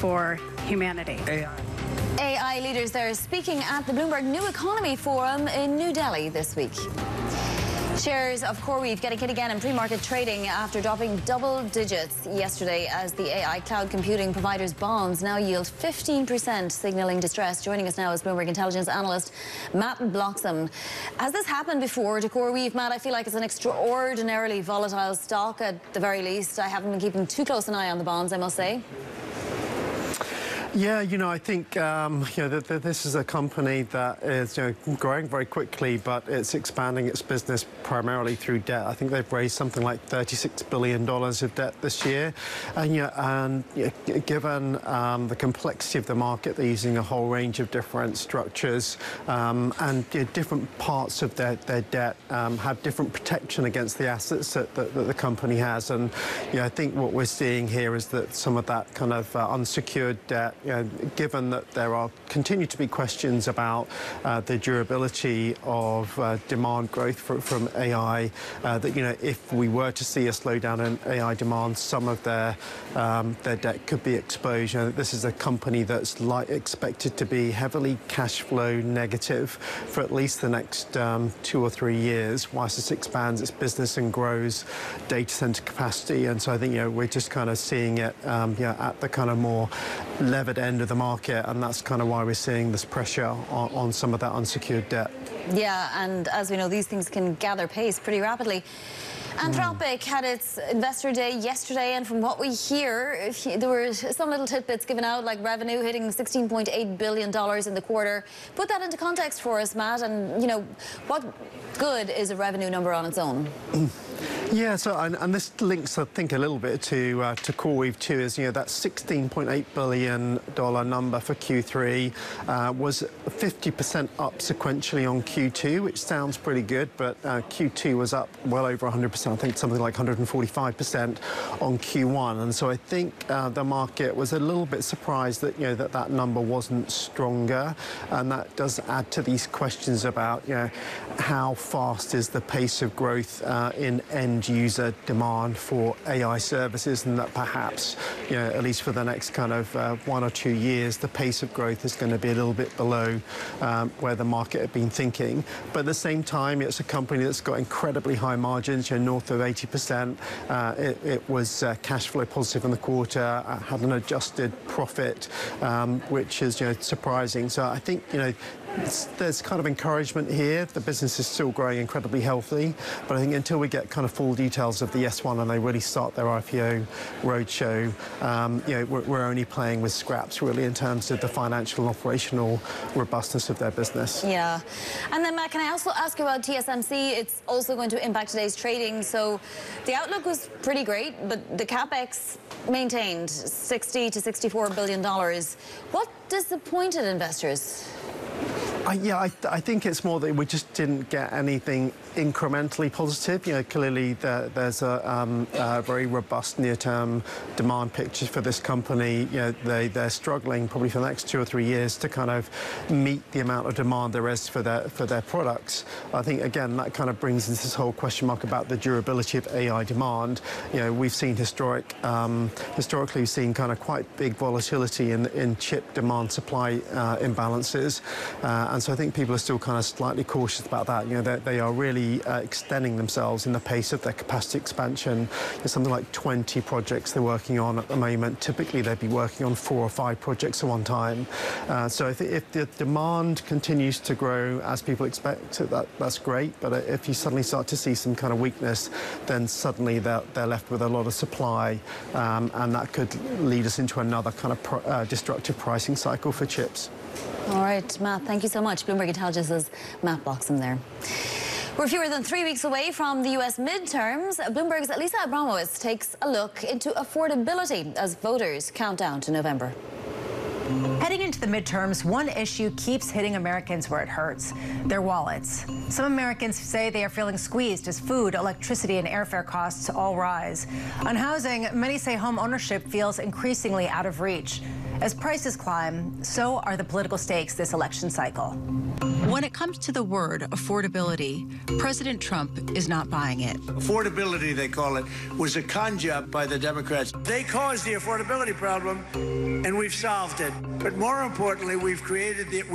for humanity. AI leaders there speaking at the Bloomberg New Economy Forum in New Delhi this week. Shares of CoreWeave getting hit again in pre-market trading after dropping double digits yesterday as the AI cloud computing provider's bonds now yield 15%, signaling distress. Joining us now is Bloomberg intelligence analyst Matt Bloxham. Has this happened before to CoreWeave, Matt? I feel like it's an extraordinarily volatile stock at the very least. I haven't been keeping too close an eye on the bonds, I must say. Yeah, I think this is a company that is growing very quickly, but it's expanding its business primarily through debt. I think they've raised something like $36 billion of debt this year, and given the complexity of the market, they're using a whole range of different structures, and different parts of their debt have different protection against the assets that the company has. And I think what we're seeing here is that some of that kind of unsecured debt, given that there continue to be questions about the durability of demand growth from AI, that if we were to see a slowdown in AI demand, some of their debt could be exposed. This is a company that's expected to be heavily cash flow negative for at least the next 2 or 3 years, whilst it expands its business and grows data center capacity. And so I think we're just kind of seeing it at the kind of more levered end of the market, and that's kind of why we're seeing this pressure on some of that unsecured debt. Yeah, and as we know, these things can gather pace pretty rapidly. Anthropic had its investor day yesterday, and from what we hear, there were some little tidbits given out, like revenue hitting $16.8 billion in the quarter. Put that into context for us, Matt, and what good is a revenue number on its own? Yeah, so and this links, I think, a little bit to CoreWeave too. Is that $16.8 billion number for Q3 was 50% up sequentially on Q2, which sounds pretty good, but Q2 was up well over 100%. I think something like 145% on Q1, and so I think the market was a little bit surprised that that number wasn't stronger, and that does add to these questions about how fast is the pace of growth in end user demand for AI services, and that perhaps, at least for the next kind of 1 or 2 years, the pace of growth is going to be a little bit below where the market had been thinking. But at the same time, it's a company that's got incredibly high margins, north of 80%. It was cash flow positive in the quarter, had an adjusted profit, which is surprising. So I think there's kind of encouragement here. The business is still growing incredibly healthy, but I think until we get kind of full details of the S1 and they really start their IPO roadshow, we're only playing with scraps really in terms of the financial and operational robustness of their business. Yeah, and then Matt, can I also ask you about TSMC? It's also going to impact today's trading. So the outlook was pretty great, but the capex maintained $60 to $64 billion. What disappointed investors? I think it's more that we just didn't get anything incrementally positive. Clearly there's a very robust near-term demand picture for this company. They're struggling probably for the next 2 or 3 years to kind of meet the amount of demand there is for their products. I think again that kind of brings into this whole question mark about the durability of AI demand. We've seen historically we've seen kind of quite big volatility in chip demand supply imbalances. And so I think people are still kind of slightly cautious about that. They are really extending themselves in the pace of their capacity expansion. There's something like 20 projects they're working on at the moment. Typically, they'd be working on 4 or 5 projects at one time. So if the demand continues to grow as people expect, that's great. But if you suddenly start to see some kind of weakness, then suddenly they're left with a lot of supply, and that could lead us into another kind of destructive pricing cycle for chips. All right, Matt, thank you so much. Bloomberg Intelligence's Matt Bloxham there. We're fewer than 3 weeks away from the U.S. midterms. Bloomberg's Lisa Abramowitz takes a look into affordability as voters count down to November. Heading into the midterms, one issue keeps hitting Americans where it hurts: their wallets. Some Americans say they are feeling squeezed as food, electricity, and airfare costs all rise. On housing, many say home ownership feels increasingly out of reach. As prices climb, so are the political stakes this election cycle. When it comes to the word affordability, President Trump is not buying it. Affordability, they call it, was a con job by the Democrats. They caused the affordability problem, and we've solved it. But more importantly, we've created the